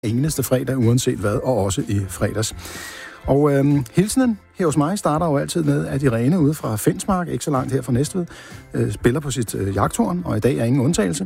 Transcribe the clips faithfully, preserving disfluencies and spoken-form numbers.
eneste fredag, uanset hvad, og også i fredags. Og øhm, hilsenen her hos mig starter jo altid med, at Irene ude fra Fensmark, ikke så langt her fra Næstved, øh, spiller på sit øh, jagthorn, og i dag er ingen undtagelse.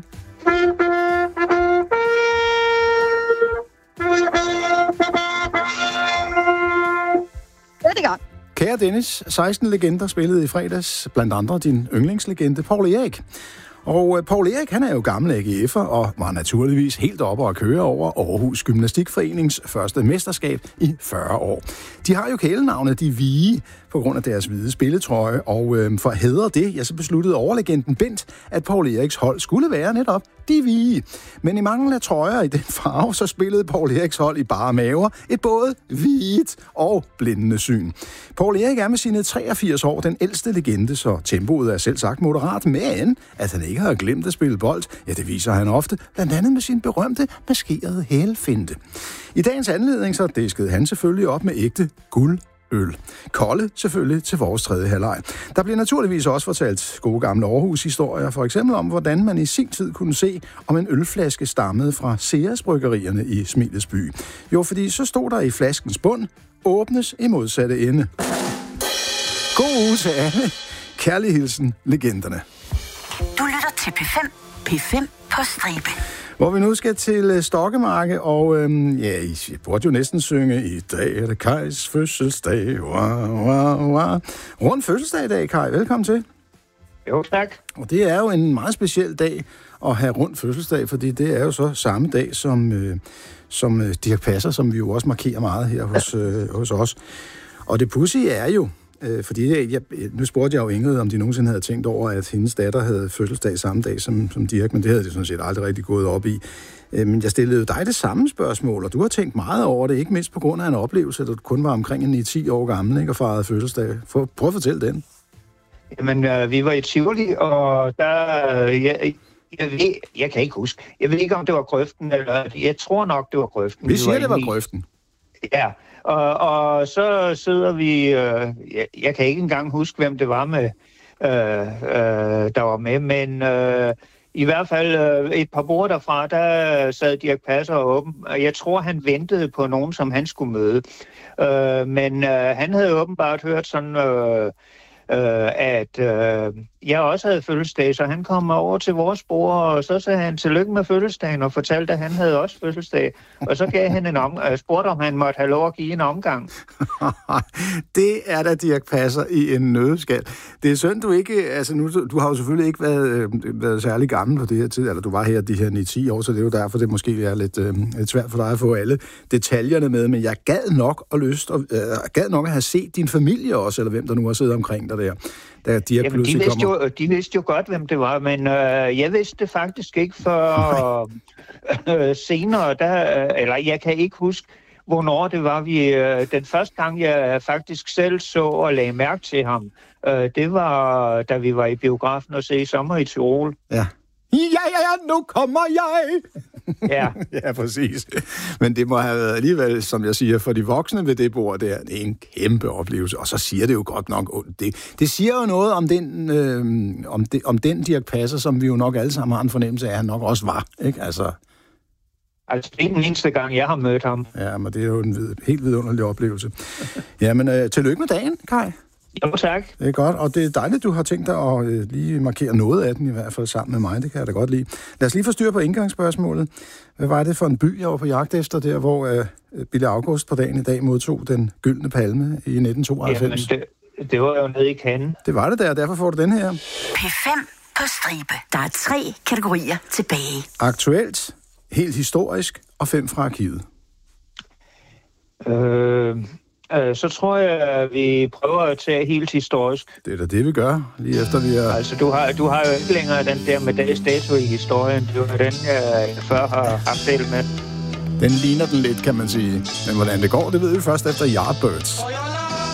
Det er gang. Kære Dennis, seksten legender spillede i fredags, blandt andre din yndlingslegende, Poul Erik. Og Poul Erik, han er jo gammel A G F'er og var naturligvis helt oppe at køre over Aarhus Gymnastikforenings første mesterskab i fyrre år. De har jo kælenavnet De Hvide på grund af deres hvide spilletrøje, og øh, for at hædre det, ja, så besluttede overlegenden Bent, at Poul Eriks hold skulle være netop De Hvide. Men i mangel af trøjer i den farve, så spillede Poul Eriks hold i bare maver et både hvidt og blændende syn. Poul Erik er med sine treogfirs år den ældste legende, så tempoet er selv sagt moderat, men at han ikke har glemt at spille bold, ja, det viser han ofte, blandt andet med sin berømte maskerede hælfinte. I dagens anledning så diskede han selvfølgelig op med ægte guld. Øl. Kolde selvfølgelig til vores tredje halvleg. Der bliver naturligvis også fortalt gode gamle Aarhus-historier, for eksempel om, hvordan man i sin tid kunne se, om en ølflaske stammede fra Ceres-bryggerierne i Smilesby. Jo, fordi så stod der i flaskens bund, åbnes i modsatte ende. God uge til alle. Kærlig hilsen, legenderne. Du lytter til P fem. P fem på stribe. Hvor vi nu skal til Stokkemarke, og øhm, ja, I burde jo næsten synge, i dag er det Kajs fødselsdag, wow, wow, wow. Rund fødselsdag i dag, Kaj. Velkommen til. Jo, tak. Og det er jo en meget speciel dag at have rund fødselsdag, fordi det er jo så samme dag som, øh, som øh, Dirch Passer, som vi jo også markerer meget her hos, øh, hos os. Og det pudsige er jo, øh, fordi jeg, nu spurgte jeg jo Ingrid, om de nogensinde havde tænkt over, at hendes datter havde fødselsdag samme dag som, som Dirch, men det havde de sådan set aldrig rigtig gået op i. Øh, men jeg stillede jo dig det samme spørgsmål, og du har tænkt meget over det, ikke mindst på grund af en oplevelse, at du kun var omkring ni ti år gammel, ikke, og fejrede fødselsdag. For, prøv at fortælle den. Jamen, øh, vi var i Tivoli, og der... Øh, jeg, jeg, ved, jeg kan ikke huske. Jeg ved ikke, om det var grøften, eller... Jeg tror nok, det var grøften. Vi, vi siger, var det var i. grøften. Ja, og, og så sidder vi... Øh, jeg, jeg kan ikke engang huske, hvem det var, med, øh, øh, der var med, men... Øh, I hvert fald øh, et par bord derfra, der sad Dirch Passer åben. Jeg tror, han ventede på nogen, som han skulle møde. Øh, men øh, han havde åbenbart hørt sådan... Øh, Øh, at øh, jeg også havde fødselsdag, så han kom over til vores bord, og så sagde han tillykke med fødselsdagen, og fortalte, at han havde også fødselsdag. Og så gav han en omgang, og spurgte, om han måtte have lov at give en omgang. Det er da Dirch Passer i en nøddeskal. Det er synd, du ikke... Altså, nu, du har jo selvfølgelig ikke været, øh, været særlig gammel på det her tid, eller du var her de her ni ti år, så det er jo derfor, det måske er lidt, øh, lidt svært for dig at få alle detaljerne med, men jeg gad nok og lyst, og øh, gad nok at have set din familie også, eller hvem der nu har siddet omkring dig der. Der de, Jamen, de, vidste jo, de vidste jo godt, hvem det var, men øh, jeg vidste det faktisk ikke før øh, senere, der, eller jeg kan ikke huske, hvornår det var. Vi, øh, den første gang, jeg faktisk selv så og lagde mærke til ham, øh, det var, da vi var i biografen og se Sommer i Tyrol. Ja. Ja, ja, ja, nu kommer jeg! Ja. Ja, præcis. Men det må have været alligevel, som jeg siger, for de voksne ved det bord der, det er en kæmpe oplevelse. Og så siger det jo godt nok, det, det siger jo noget om den, øh, om, det, om den Dirch Passer, som vi jo nok alle sammen har en fornemmelse af, at han nok også var, ikke? Altså... Altså, det er den eneste gang, jeg har mødt ham. Ja, men det er jo en vid, helt vidunderlig oplevelse. Jamen, øh, tillykke med dagen, Kaj. Jo, tak. Det er godt, og det er dejligt, du har tænkt dig at øh, lige markere noget af den, i hvert fald sammen med mig. Det kan jeg da godt lide. Lad os lige få styr på indgangsspørgsmålet. Hvad var det for en by, jeg var på jagt efter der, hvor øh, Bille August på dagen i dag modtog den gyldne palme i nitten tooghalvfems? Jamen, det, det var jo nede i Cannes. Det var det der, derfor får du den her. P fem på stribe. Der er tre kategorier tilbage. Aktuelt, helt historisk og fem fra arkivet. Øh... Så tror jeg, at vi prøver at tage helt historisk. Det er da det, vi gør, lige efter vi er... Altså, du har, du har jo ikke længere den der med dags dato i historien. Det var den, jeg før har haft del med. Den ligner den lidt, kan man sige. Men hvordan det går, det ved vi først efter Yardbirds.